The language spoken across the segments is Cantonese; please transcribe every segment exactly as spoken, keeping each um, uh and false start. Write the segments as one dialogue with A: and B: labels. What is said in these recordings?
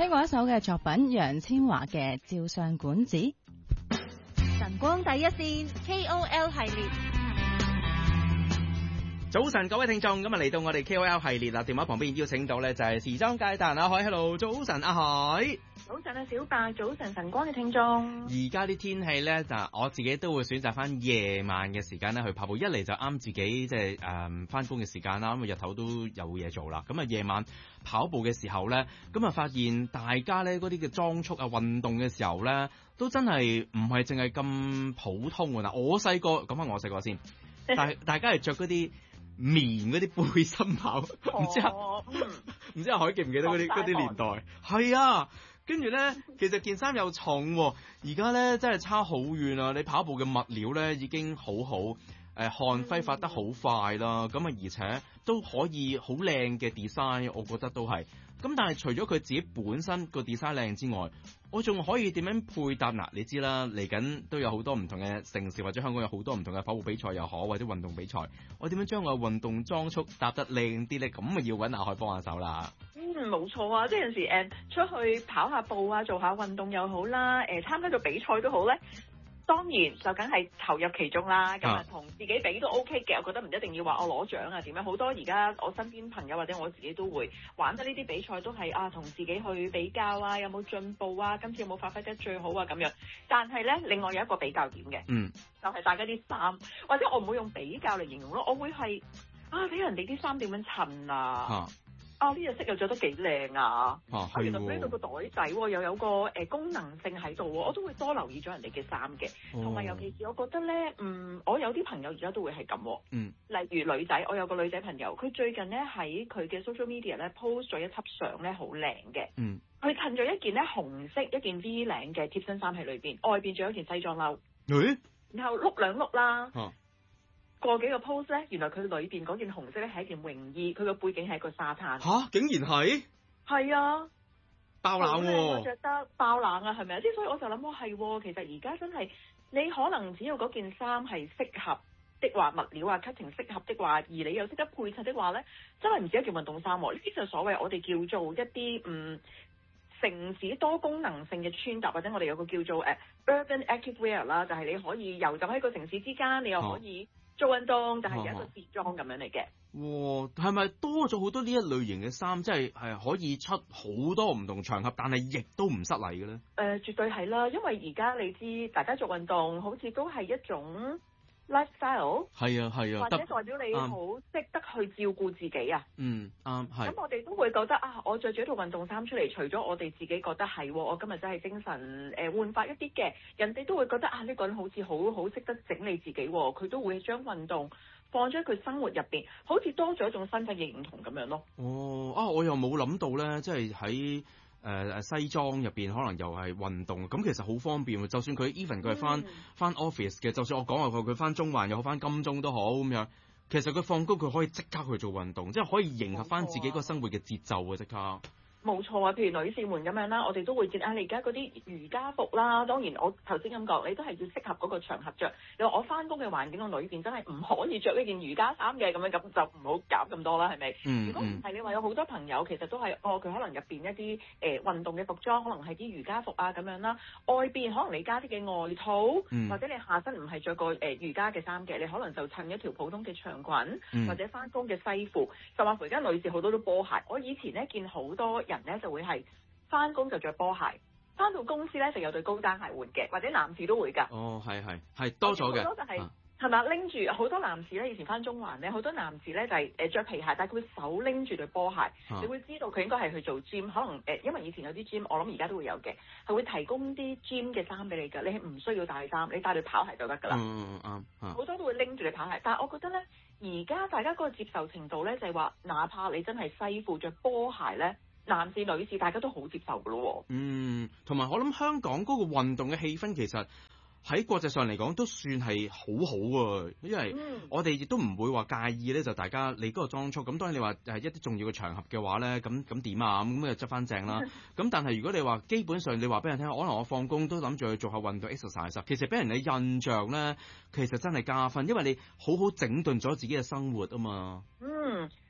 A: 聽過一首嘅作品，楊千嬅嘅《照相館子》。
B: 晨光第一線 K O L 系列。
C: 早晨，各位聽眾，今日嚟到我哋 K O L 系列啦，電話旁邊邀請到咧就係時裝界達人阿海。Hello，早晨，阿海。
D: 早晨啊，小白，早晨晨光嘅聽眾。
C: 而家啲天氣咧，就我自己都會選擇翻夜晚嘅時間咧去跑步，一嚟就啱自己即係誒翻工嘅時間啦，咁啊日頭都有嘢做啦，咁啊夜晚跑步嘅時候咧，咁啊發現大家咧嗰啲嘅裝束啊運動嘅時候咧，都真係唔係淨係咁普通㗎。嗱，我細個講翻我細個先，大大家係着嗰啲棉嗰啲背心跑，唔、哦、知啊，唔、嗯、知阿海記唔記得嗰啲嗰啲年代？係啊，跟住咧，其實件衫又重、啊，而家咧真係差好遠啊！你跑步嘅物料咧已經好好，誒、呃、汗揮發得好快啦，咁啊而且都可以好靚嘅 design， 我覺得都係。咁但係除咗佢自己本身個 design 靚之外，我仲可以點樣配搭？嗱，你知啦，嚟緊都有好多唔同嘅城市或者香港有好多唔同嘅跑步比賽又好，或者運動比賽，我點樣將我運動裝束搭得靚啲咧？咁啊要揾阿海幫下手啦。
D: 嗯，冇錯啊，即係有時誒出去跑下步啊，做下運動又好啦，誒參加個比賽都好咧。當然就梗係投入其中啦，咁啊同自己比都 OK 嘅，我覺得唔一定要話我攞獎啊點樣，好多而家我身邊朋友或者我自己都會玩得呢啲比賽都係啊同自己去比較啊，有冇進步啊，今次有冇發揮得最好啊咁樣。但係咧另外有一個比較點嘅，嗯，就係大家啲衫，或者我唔會用比較嚟形容咯，我會係啊睇人哋啲衫點樣襯啊。啊啊！呢隻色又着得幾靚啊！啊，原來呢度個袋仔又有個誒、呃、功能性喺度喎，我都會多留意咗人哋嘅衫嘅。同埋、哦、尤其是我覺得咧，嗯，我有啲朋友而家都會係咁，嗯，例如女仔，我有個女仔朋友，佢最近咧喺佢嘅 social media 咧 post 咗一輯相咧，好靚嘅，嗯，佢襯咗一件咧紅色一件 V 領嘅貼身衫喺裏邊，外邊仲有一件西裝褸，誒、欸，然後碌兩碌啦。啊過幾個 pose 咧，原來佢裏邊嗰件紅色咧係一件泳衣，佢個背景係一個沙灘。
C: 吓，竟然係？係
D: 啊，
C: 爆冷喎！
D: 我着得爆冷啊，係咪啊？即係所以我就諗，我係，其實而家真係你可能只要嗰件衫係適合的話，物料啊 cutting 適合的話，而你又識得配襯的話咧，真係唔止一件運動衫。呢啲就所謂我哋叫做一啲嗯城市多功能性嘅穿搭，或者我哋有個叫做誒、uh, urban active wear 啦，就係你可以遊走喺個城市之間，你又可以。啊做運動，但係有一個時裝咁樣嚟嘅。
C: 哇，係咪多咗好多呢一類型嘅衫，即係係可以出好多唔同場合，但係亦都唔失禮嘅咧？誒、
D: 呃，絕對係啦，因為而家你知大家做運動，好似都係一種 lifestyle。係啊係啊，或者代表你好識得去照顧自己啊。嗯，啱係。咁我哋都會覺得啊，我着住一套運動衫出嚟，除咗我哋自己覺得係，我今日真係精神誒煥發一啲嘅，人哋都會覺得啊，呢、這個人好似好好識得整理自己，佢都會將運動放咗喺佢生活入邊，好似多咗一種身份認同咁樣咯。哦，啊，我又冇諗到咧，即係喺誒西裝入邊可能又係運動，咁其實好方便。就算佢 even 佢係翻翻 office 嘅，就算我講話佢佢翻中環又好，翻金鐘都好咁樣，其實佢放工佢可以即刻去做運動，即係可以迎合翻自己個生活嘅節奏啊！即刻。冇錯啊，譬如女士們咁樣啦，我哋都會見啊，你而家嗰啲瑜伽服啦，當然我頭先咁講，你都係要適合嗰個場合着。你話我翻工嘅環境個裏邊真係唔可以着呢件瑜伽衫嘅，咁樣咁就唔好搞咁多啦，係咪？嗯。如果唔係，你話有好多朋友其實都係，哦，佢可能入邊一啲誒、呃、運動嘅服裝，可能係啲瑜伽服啊咁樣啦，外邊可能你加啲嘅外套，嗯、或者你下身唔係着個誒、呃、瑜伽嘅衫嘅，你可能就襯一條普通嘅長裙，嗯、或者翻工嘅西褲，甚至乎而家女士好多都波鞋。我以前咧見好多人咧就會係翻工就着波鞋，翻到公司咧就有對高踭鞋換嘅，或者男士都會㗎。哦，係係係多咗嘅。好多就係係咪拎住好多男士咧，以前翻中環咧，好多男士咧就係誒著皮鞋，但係佢會手拎住對波鞋，啊、你會知道佢應該係去做 gym， 可能誒、呃，因為以前有啲 gym， 我諗而家都會有嘅，係會提供啲 gym 嘅衫俾你㗎，你係唔需要帶衫，你帶對跑鞋就得㗎啦。嗯嗯嗯好多都會拎住對跑鞋，但係我覺得咧，而家大家嗰個接受程度咧，就係、是、話，哪怕你真係西褲着波鞋咧。男士女士大家都好接受噶咯。嗯，同埋我諗香港嗰個運動嘅氣氛其實喺國際上嚟講都算係好好啊，因為我哋亦都唔會話介意咧，就大家你嗰個裝束。咁當然你話係一啲重要嘅場合嘅話咧，咁咁點啊？咁咁就執翻正啦。咁但係如果你話基本上你話俾人聽，可能我放工都諗住去做下運動 exercise，其實俾人嘅印象咧，其實真係加分，因為你好好整頓咗自己嘅生活啊嘛。嗯。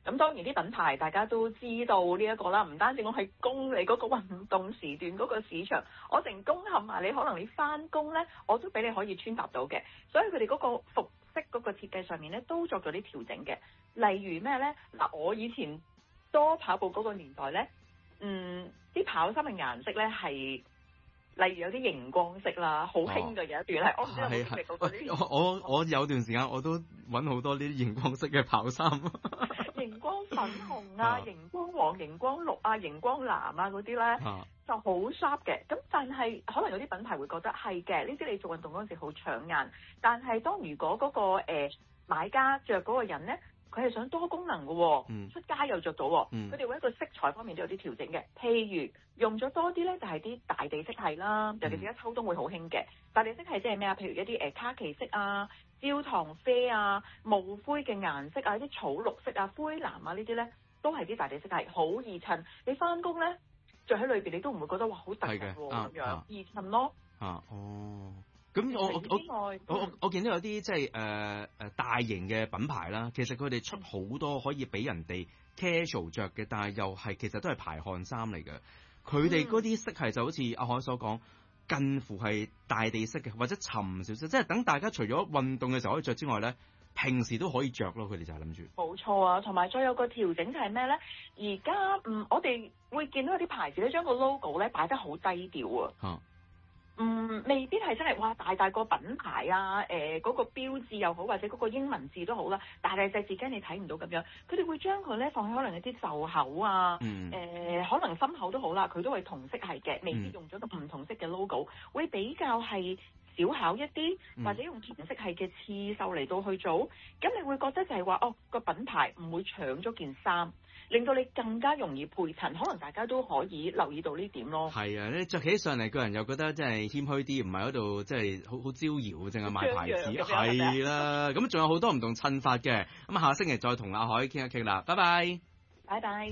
D: 咁當然啲品牌大家都知道呢一個啦，唔單止我係供你嗰個運動時段嗰個市場，我成攻陷埋你，可能你翻工咧，我都俾你可以穿搭到嘅。所以佢哋嗰個服飾嗰個設計上面咧，都作咗啲調整嘅。例如咩咧？嗱，我以前多跑步嗰個年代咧，嗯，啲跑衫嘅顏色咧係。例如有啲熒光色啦，好興嘅有一段係、哦，我唔知有冇經歷過嗰啲。
C: 我我我有段時間我都揾好多呢啲熒光色嘅跑衫。
D: 熒光粉紅啊、熒光黃、熒光綠啊、熒光藍啊嗰啲咧，啊、就好 sharp 嘅。咁但係可能有啲品牌會覺得係嘅，呢啲你做運動嗰陣時好搶眼。但係當如果嗰、嗰個誒、呃、買家着嗰個人咧，佢係想多功能嘅、哦嗯，出街又着到、哦，佢哋會喺個色彩方面都有啲調整嘅。譬如用咗多啲咧，就係、是、啲大地色系啦，尤其是而家秋冬會好興嘅。大地色系即係咩啊？譬如一啲誒卡其色啊、焦糖啡啊、霧灰嘅顏色啊、啲草綠色啊、灰藍啊呢啲咧，都係啲大地色系，好易襯。你翻工咧着喺裏邊，你都唔會覺得哇好突兀喎咁樣，啊、易襯咯。啊，哦。
C: 咁我我我我我我見到有啲即係誒誒大型嘅品牌啦，其實佢哋出好多可以俾人哋 casual 着嘅，但係又係其實都係排汗衫嚟嘅。佢哋嗰啲色系就好似阿海所講，近乎係大地色嘅，或者沉少少，即係等大家除咗運動嘅時候可以着之外咧，平時都可以着咯。佢哋就係諗住。冇
D: 錯啊，同埋再有個調整就係咩咧？而家嗯，我哋會見到有啲牌子咧，將個 logo 咧擺得好低調啊。啊嗯，未必係真係哇大大個品牌啊，誒、呃、嗰、嗰個標誌又好，或者嗰個英文字都好啦，大大隻字驚你睇唔到咁樣，佢哋會將佢咧放喺可能一啲袖口啊，誒、嗯呃、可能心口都好啦，佢都係同色係嘅，未必用咗個唔同色嘅 logo，會比較係小巧一啲，或者用同色系嘅刺繡嚟到去做，咁你會覺得就係話哦個品牌唔會搶咗件衫。令到你更加容易配襯，可能大家都可以留意到呢點咯。係
C: 啊，你着起上嚟，個人又覺得真係謙虛啲，唔係喺度即係好好招搖，淨係賣牌子。係啦，咁仲有好多唔同襯法嘅。咁下星期再同阿海傾一傾啦，拜拜。
D: 拜拜。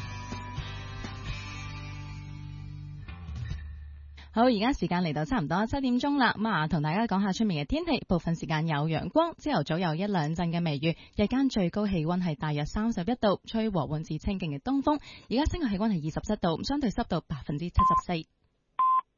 A: 好，而家時間嚟到差唔多七點鐘啦，咁啊同大家講下出面嘅天氣，部分時間有陽光，朝頭早有一兩陣嘅微雨，日間最高氣溫係大約三十一度，吹和緩至清勁嘅東風，而家室外氣溫係二十七度，相對濕度百分之七十四。